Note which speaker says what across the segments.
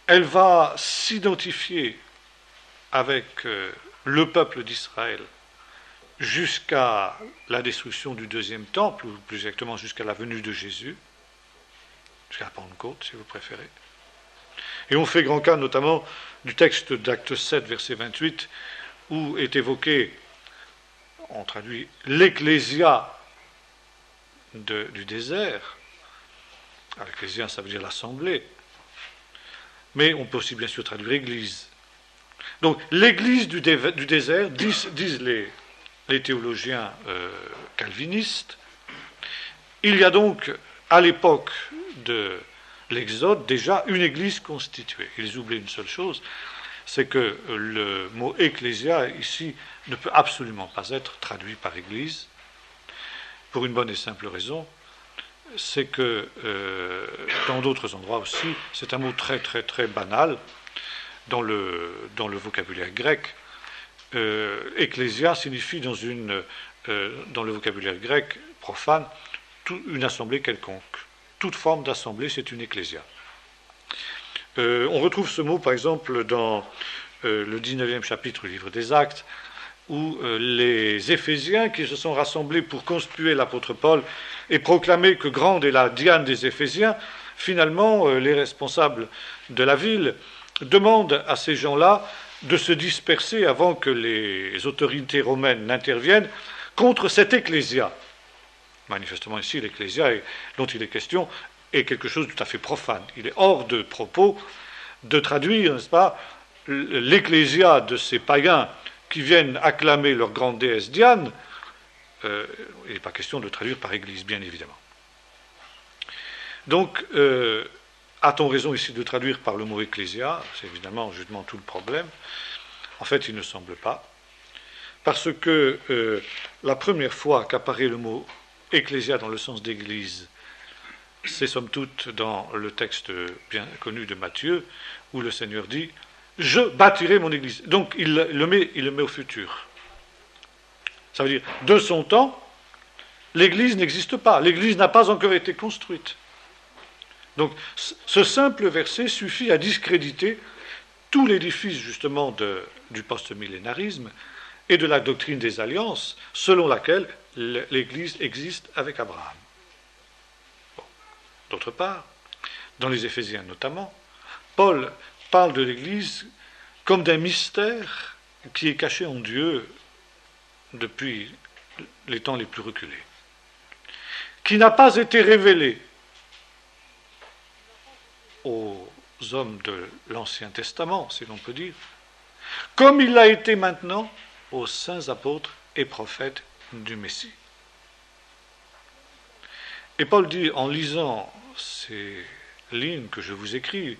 Speaker 1: elle va s'identifier avec le peuple d'Israël jusqu'à la destruction du deuxième temple, ou plus exactement jusqu'à la venue de Jésus, jusqu'à la Pentecôte, si vous préférez. Et on fait grand cas notamment du texte d'Acte 7, verset 28, où est évoqué, on traduit, l'ecclésia du désert. L'ecclésia, ça veut dire l'assemblée. Mais on peut aussi bien sûr traduire église. Donc l'église du désert, disent les théologiens calvinistes, il y a donc à l'époque de l'Exode déjà une église constituée. Ils oublient une seule chose, c'est que le mot ecclésia ici ne peut absolument pas être traduit par église, pour une bonne et simple raison, c'est que dans d'autres endroits aussi, c'est un mot très très très banal dans le vocabulaire grec. Ecclésia signifie dans le vocabulaire grec profane une assemblée quelconque. Toute forme d'assemblée, c'est une ecclésia. On retrouve ce mot, par exemple, dans le 19e chapitre du livre des Actes, où les Éphésiens qui se sont rassemblés pour conspuer l'apôtre Paul et proclamer que grande est la Diane des Éphésiens, finalement, les responsables de la ville demandent à ces gens-là de se disperser avant que les autorités romaines n'interviennent contre cette ecclésia. Manifestement ici, l'ecclésia dont il est question est quelque chose de tout à fait profane. Il est hors de propos de traduire, n'est-ce pas, l'ecclésia de ces païens qui viennent acclamer leur grande déesse Diane. Il n'est pas question de traduire par église, bien évidemment. Donc, a-t-on raison ici de traduire par le mot ecclésia? C'est évidemment justement tout le problème. En fait, il ne semble pas. Parce que la première fois qu'apparaît le mot ecclésia dans le sens d'église, c'est somme toute dans le texte bien connu de Matthieu, où le Seigneur dit « Je bâtirai mon église ». Donc il le met au futur. Ça veut dire, de son temps, l'église n'existe pas. L'église n'a pas encore été construite. Donc ce simple verset suffit à discréditer tout l'édifice justement du post-millénarisme et de la doctrine des alliances, selon laquelle l'Église existe avec Abraham. Bon. D'autre part, dans les Éphésiens notamment, Paul parle de l'Église comme d'un mystère qui est caché en Dieu depuis les temps les plus reculés, qui n'a pas été révélé aux hommes de l'Ancien Testament, si l'on peut dire, comme il l'a été maintenant aux saints apôtres et prophètes du Messie. Et Paul dit, en lisant ces lignes que je vous écris,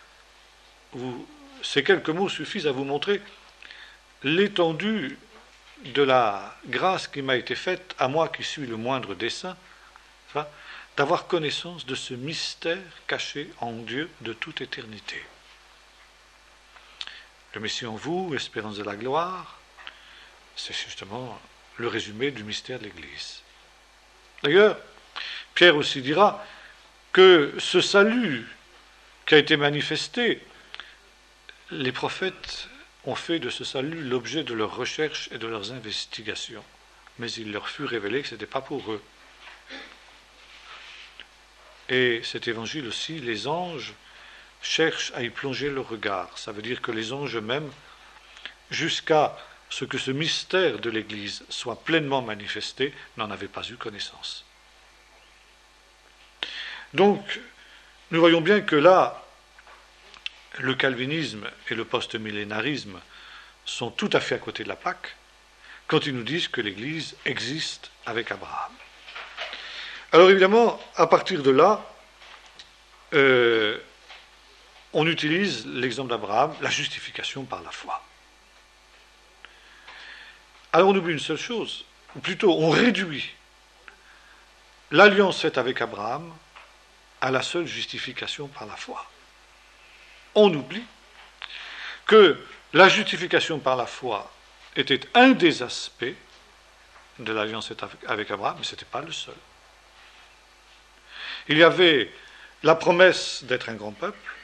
Speaker 1: ces quelques mots suffisent à vous montrer l'étendue de la grâce qui m'a été faite, à moi qui suis le moindre des saints, d'avoir connaissance de ce mystère caché en Dieu de toute éternité. Le Messie en vous, espérance de la gloire, c'est justement le résumé du mystère de l'Église. D'ailleurs, Pierre aussi dira que ce salut qui a été manifesté, les prophètes ont fait de ce salut l'objet de leurs recherches et de leurs investigations, mais il leur fut révélé que ce n'était pas pour eux. Et cet évangile aussi, les anges cherchent à y plonger le regard. Ça veut dire que les anges eux-mêmes, jusqu'à ce que ce mystère de l'Église soit pleinement manifesté, n'en avaient pas eu connaissance. Donc, nous voyons bien que là, le calvinisme et le post-millénarisme sont tout à fait à côté de la plaque quand ils nous disent que l'Église existe avec Abraham. Alors évidemment, à partir de là, on utilise l'exemple d'Abraham, la justification par la foi. Alors on oublie une seule chose, ou plutôt on réduit l'alliance faite avec Abraham à la seule justification par la foi. On oublie que la justification par la foi était un des aspects de l'alliance faite avec Abraham, mais ce n'était pas le seul. Il y avait la promesse d'être un grand peuple,